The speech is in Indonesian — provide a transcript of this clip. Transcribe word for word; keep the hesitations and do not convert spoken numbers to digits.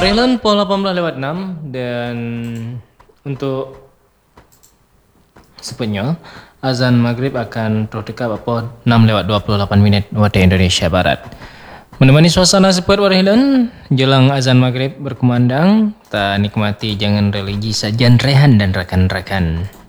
Warehlan pukul delapan belas lewat enam dan untuk sepenuhnya azan maghrib akan terdekat pukul enam lewat dua puluh delapan minit waktu Indonesia Barat. Menemani suasana seperti Warehlan jelang azan maghrib berkumandang, tak nikmati jangan religi sajian Rehan dan rakan-rakan.